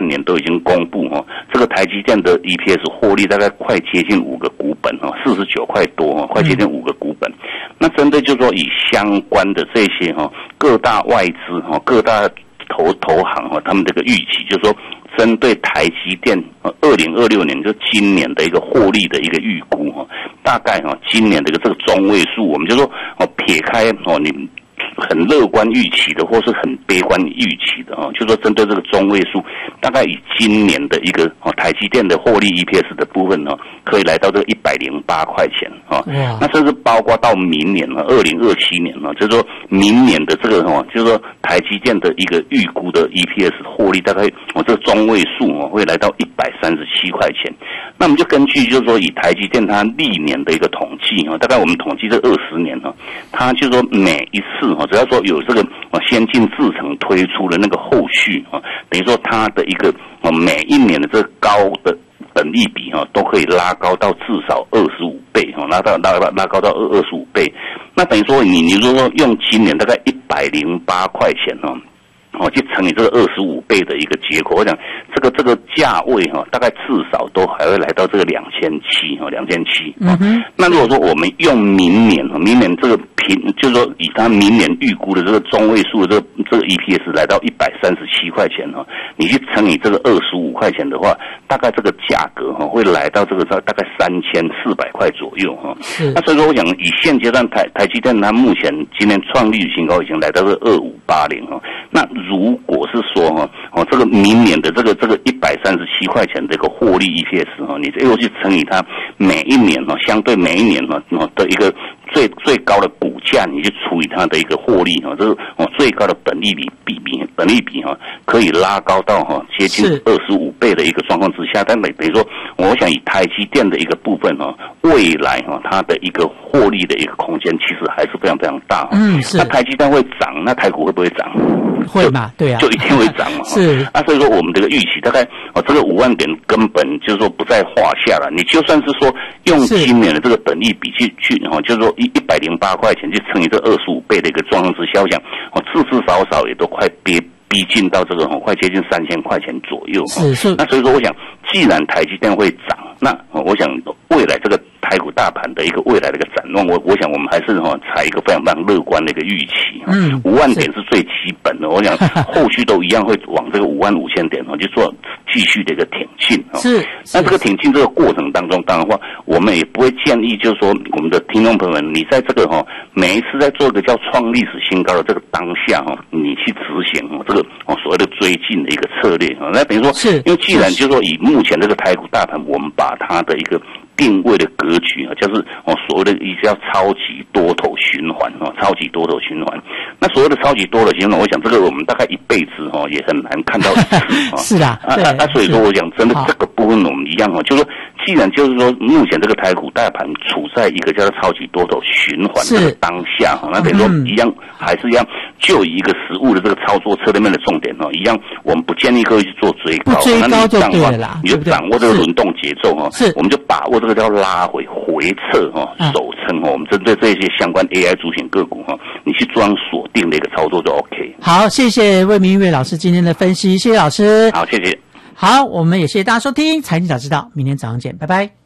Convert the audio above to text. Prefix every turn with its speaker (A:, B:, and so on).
A: 年都已经公布这个台积电的 EPS 获利大概快接近5个股本49块多快接近5个股本。那针对就是说以相关的这些各大外资各大投行他们这个预期就是说，针对台积电2026年就今年的一个获利的一个预估大概今年的这个中位数，我们就说撇开你很乐观预期的或是很悲观预期的就说针对这个中位数，大概以今年的一个台积电的获利 EPS 的部分可以来到这个108块钱那甚至包括到明年2027年就是说明年的这个就是说台积电的一个预估的 EPS 获利大概这个中位数会来到137块钱。那我们就根据就是说以台积电它历年的一个统计大概我们统计这20年它就是说每一次只要说有这个先进制程推出的那个后续等于说它的一个每一年的这个高的本益比都可以拉高到至少25倍拉高到25倍。那等于说你如果说用今年大概108块钱去乘以这个25倍的一个结果，我想这个价位大概至少都还会来到这个2700那如果说我们用明年这个就是说以它明年预估的这个中位数的这个 EPS 来到137块钱你去乘以这个25块钱的话，大概这个价格会来到这个大概3400块左右那所以说我想以现阶段台积电它目前今年创历史新高已经来到这个2580那如果是说这个明年的这个137块钱的一个获利 EPS 你又去乘以它每一年相对每一年的一个最高的股价，你去除以它的一个获利这个最高的本益比可以拉高到接近25倍的一个状况之下，但等于说我想以台积电的一个部分未来它的一个获利的一个空间其实还是非常非常大
B: 是。
A: 那台积电会涨，那台股会不会涨？
B: 会嘛，对啊，
A: 就一定会涨嘛
B: 是。
A: 所以说我们这个预期大概这个5万点根本就是说不在话下了。你就算是说用今年的这个本益比去就是说108块钱去乘以这25倍的一个状况之下，我想至少也都快逼近到这个快接近3000块钱左右
B: 是。
A: 那所以说我想既然台积电会涨，那我想未来这个台股大盘的一个未来的一个展望，我想我们还是采一个非常非常乐观的一个预期5万点是最基本的，我想后续都一样会往这个55000点去做继续的一个挺进
B: 是。
A: 那这个挺进这个过程当中，当然的话我们也不会建议就是说我们的听众朋友们，你在这个每一次在做一个叫创历史新高的这个当下你去执行这个所谓的追进的一个策略那等于说是因为既然就是说以目前这个台股大盘，我们把它的一个定位的格局就是所谓的一些叫超级多头循环超级多头循环。那所谓的超级多头循环，我想这个我们大概一辈子也很难看到一次
B: 是啊
A: 所以说我想真的这个部分我们一样就是说既然就是说目前这个台股大盘处在一个叫做超级多头循环这个当下那等于说一样还是一样就以一个实务的这个操作策略面的重点一样，我们不建议各位去做追高，
B: 追高就对了啦，
A: 你就掌握这个轮动节奏我们就把握这个叫拉回撤守撑我们针对这些相关 AI 主选个股你去做锁定的一个操作就 OK。
B: 好，谢谢魏明岳老师今天的分析，谢谢老师。
A: 好，谢谢。
B: 好，我们也谢谢大家收听财经早知道，明天早上见，拜拜。